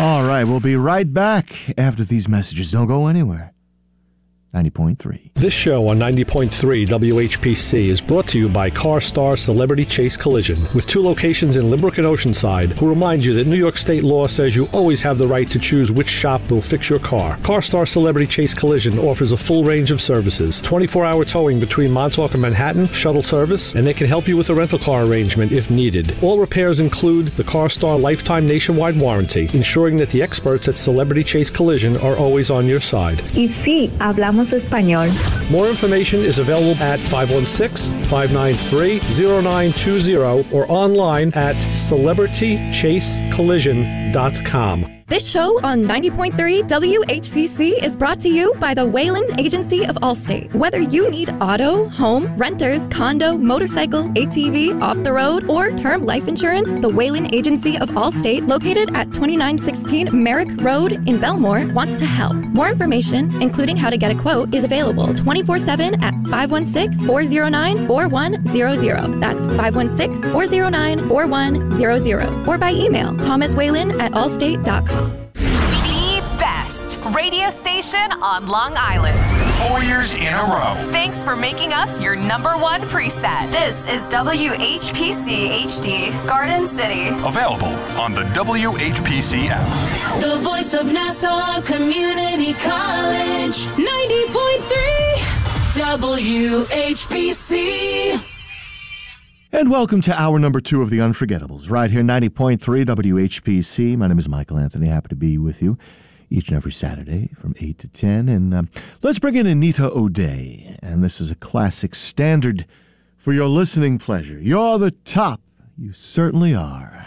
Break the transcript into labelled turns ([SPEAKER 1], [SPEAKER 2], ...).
[SPEAKER 1] All right, we'll be right back after these messages. Don't go anywhere. 90.3.
[SPEAKER 2] This show on 90.3 WHPC is brought to you by CarStar Celebrity Chase Collision, with 2 locations in Limerick and Oceanside, who remind you that New York state law says you always have the right to choose which shop will fix your car. CarStar Celebrity Chase Collision offers a full range of services: 24-hour towing between Montauk and Manhattan, shuttle service, and they can help you with a rental car arrangement if needed. All repairs include the CarStar Lifetime Nationwide Warranty, ensuring that the experts at Celebrity Chase Collision are always on your side.
[SPEAKER 3] Y sí, hablamos español.
[SPEAKER 2] More information is available at 516-593-0920 or online at celebritychasecollision.com.
[SPEAKER 4] This show on 90.3 WHPC is brought to you by the Wayland Agency of Allstate. Whether you need auto, home, renters, condo, motorcycle, ATV, off-the-road, or term life insurance, the Wayland Agency of Allstate, located at 2916 Merrick Road in Belmore, wants to help. More information, including how to get a quote, is available 24/7 at 516-409-4100. That's 516-409-4100. Or by email, thomaswhalen@allstate.com.
[SPEAKER 5] The best radio station on Long Island.
[SPEAKER 6] 4 years in a row.
[SPEAKER 5] Thanks for making us your #1 preset. This is WHPC HD, Garden City.
[SPEAKER 6] Available on the WHPC app.
[SPEAKER 7] The voice of Nassau Community College, 90.3 WHPC.
[SPEAKER 1] And welcome to hour number 2 of The Unforgettables, right here, 90.3 WHPC. My name is Michael Anthony. Happy to be with you each and every Saturday from 8 to 10. And let's bring in Anita O'Day. And this is a classic standard for your listening pleasure. You're the top. You certainly are.